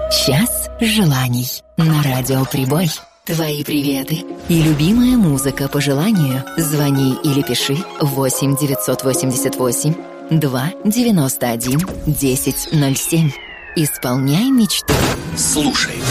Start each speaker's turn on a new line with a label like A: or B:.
A: Час желаний на Радио Прибой. Твои приветы и любимая музыка по желанию. Звони или пиши 8 988 2 91 10 07. Исполняй мечту.
B: Слушай.